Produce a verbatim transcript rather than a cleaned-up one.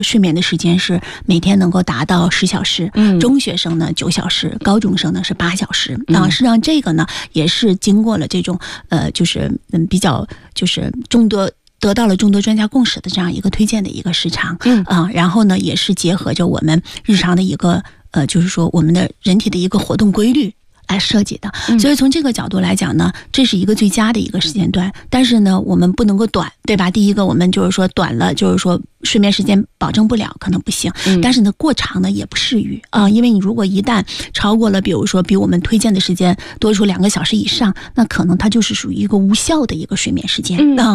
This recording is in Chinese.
睡眠的时间是每天能够达到十小时， 嗯， 中学生呢九小时，高中生呢是八小时。 嗯、 啊，实际上这个呢也是经过了这种呃，就是嗯比较就是众多。得到了众多专家共识的这样一个推荐的一个时长， 嗯啊，然后呢，也是结合着我们日常的一个呃，就是说我们的人体的一个活动规律来设计的。所以从这个角度来讲呢，这是一个最佳的一个时间段。但是呢，我们不能够短，对吧？第一个，我们就是说短了，就是说睡眠时间保证不了，可能不行。但是呢，过长呢也不适宜啊，因为你如果一旦超过了，比如说比我们推荐的时间多出两个小时以上，那可能它就是属于一个无效的一个睡眠时间啊。